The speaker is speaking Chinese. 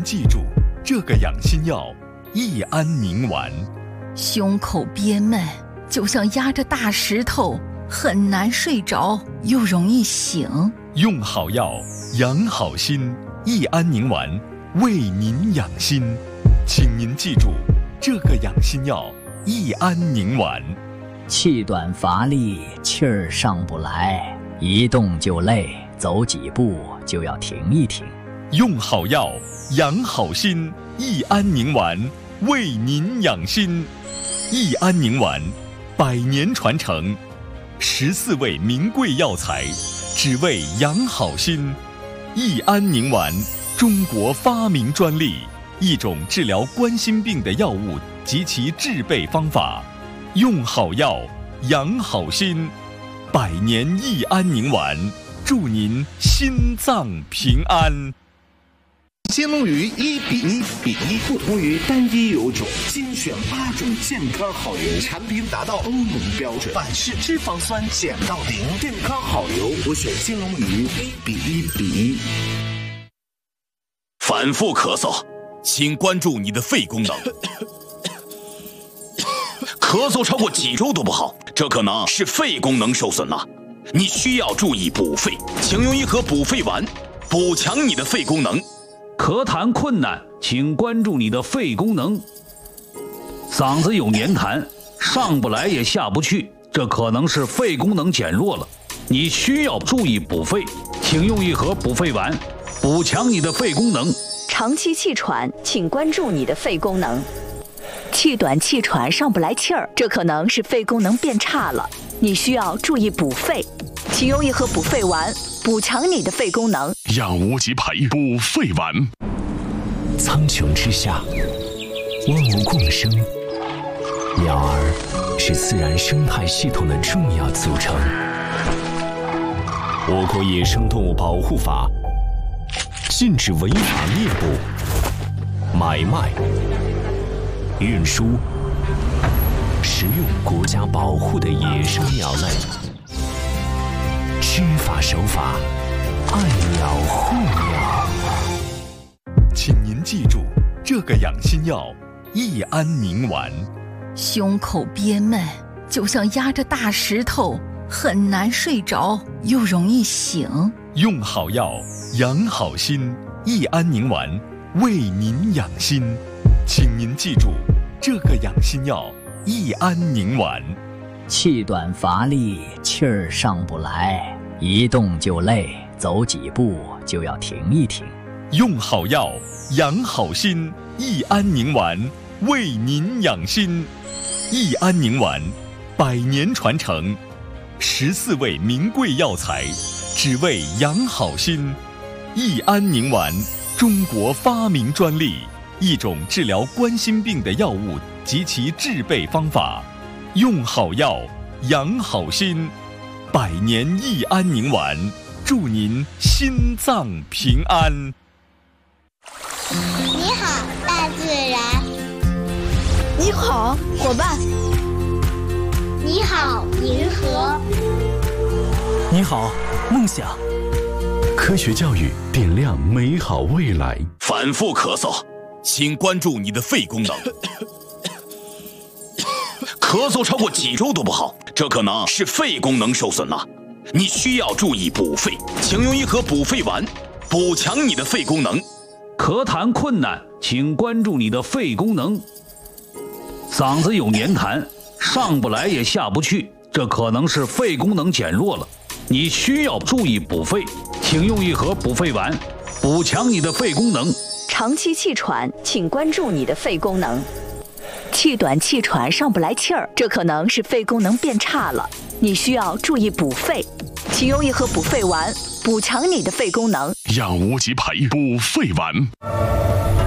记住这个养心药益安宁丸。 胸口憋闷，就像压着大石头，很难睡着，又容易醒。 用好药，养好心，益安宁丸为您养心。请您记住这个养心药益安宁丸。 气短乏力，气儿上不来，一动就累，走几步就要停一停。 用好药，养好心，益安宁丸为您养心。益安宁丸100年传承，14味名贵药材，只为养好心。益安宁丸，中国发明专利，一种治疗冠心病的药物及其制备方法。用好药，养好心，100年益安宁丸，祝您心脏平安。 金龙鱼1:1:1，不同于单一油种，精选8种健康好油，产品达到欧盟标准，反式脂肪酸减到0，健康好油，我选金龙鱼1:1:1。 反复咳嗽，请关注你的肺功能。咳嗽超过几周都不好，这可能是肺功能受损了，你需要注意补肺，请用一盒补肺丸，补强你的肺功能。 咳痰困难，请关注你的肺功能。嗓子有黏痰，上不来也下不去，这可能是肺功能减弱了，你需要注意补肺，请用一盒补肺丸，补强你的肺功能。 长期气喘，请关注你的肺功能。气短气喘上不来气儿，这可能是肺功能变差了，你需要注意补肺，请用一盒补肺丸，补强你的肺功能。 养无极培补肺丸。 苍穹之下，万物共生，鸟儿是自然生态系统的重要组成。我国野生动物保护法禁止违法猎捕、买卖、运输、食用国家保护的野生鸟类。知法守法，爱鸟护鸟。 请您记住这个养心药益安宁丸。 胸口憋闷，就像压着大石头，很难睡着，又容易醒。 用好药，养好心，益安宁丸为您养心。请您记住这个养心药益安宁丸。 气短乏力，气儿上不来，一动就累，走几步就要停一停。 用好药，养好心，益安宁丸为您养心。益安宁丸100年传承，14味名贵药材，只为养好心。益安宁丸，中国发明专利，一种治疗冠心病的药物及其制备方法。用好药，养好心，100年益安宁丸，祝您心脏平安。 你好，大自然。 你好，伙伴。 你好，银河。 你好，梦想。 科学教育点亮美好未来。 反复咳嗽，请关注你的肺功能。咳嗽超过几周都不好，这可能是肺功能受损了，你需要注意补肺，请用一盒补肺丸，补强你的肺功能。 咳痰困难，请关注你的肺功能。嗓子有黏痰，上不来也下不去，这可能是肺功能减弱了，你需要注意补肺，请用一盒补肺丸，补强你的肺功能。 长期气喘，请关注你的肺功能。气短气喘上不来气儿，这可能是肺功能变差了，你需要注意补肺，请用一盒补肺丸，补强你的肺功能。 养无极培补肺丸。